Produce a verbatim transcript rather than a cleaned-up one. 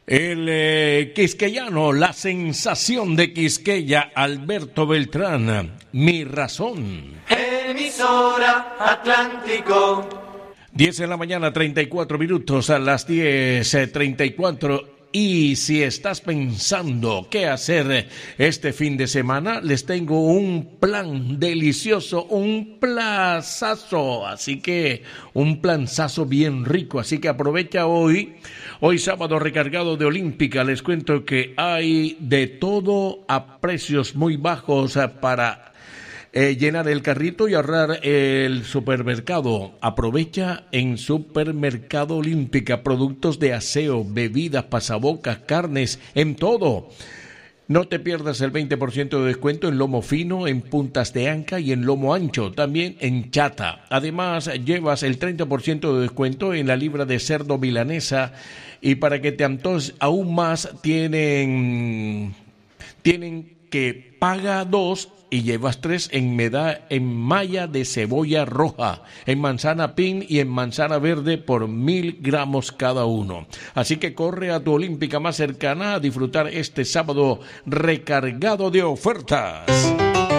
El eh, quisqueyano, la sensación de Quisqueya, Alberto Beltrán, Mi Razón. Emisora Atlántico. diez de la mañana, treinta y cuatro minutos, a las diez treinta y cuatro. Y si estás pensando qué hacer este fin de semana, les tengo un plan delicioso, un plazazo, así que un planzazo bien rico, así que aprovecha hoy, hoy sábado recargado de Olímpica, les cuento que hay de todo a precios muy bajos para Eh, llenar el carrito y ahorrar el supermercado. Aprovecha en Supermercado Olímpica productos de aseo, bebidas, pasabocas, carnes, en todo. No te pierdas el veinte por ciento de descuento en lomo fino, en puntas de anca y en lomo ancho, también en chata. Además, llevas el treinta por ciento de descuento en la libra de cerdo milanesa y para que te antojes aún más, tienen, tienen que paga dos y llevas tres en, meda, en malla de cebolla roja, en manzana pin y en manzana verde por mil gramos cada uno. Así que corre a tu Olímpica más cercana a disfrutar este sábado recargado de ofertas.